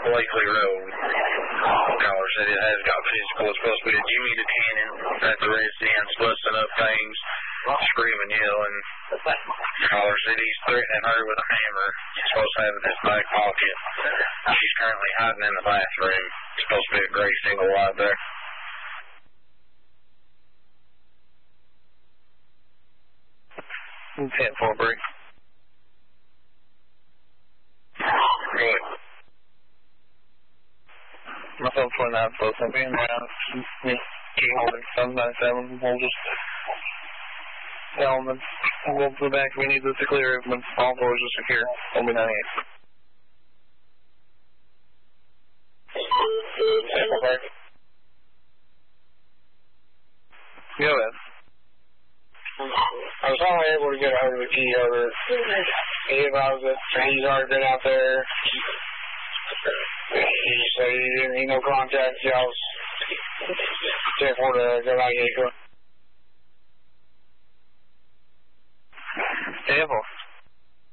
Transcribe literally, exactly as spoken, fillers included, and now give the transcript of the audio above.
Blakely Road. Caller said it has got physical. It's supposed to be a Jimmy the Cannon at the residence, busting up things, screaming, yelling. Caller said he's threatening her with a hammer. He's supposed to have it in his back pocket. She's currently hiding in the bathroom. It's supposed to be a gray single wide there. ten four break. Good. Myself twenty-nine, so something around me, key holding seven nine seven. We'll just tell them we'll go to the back. We need this to clear when all doors are secure. Only ninety-eight. Go ahead. I was only able to get out of the key holder. He advised that he's already been out there. He said he didn't need no contact. Y'all's ten four to go ninety-eight. ten four.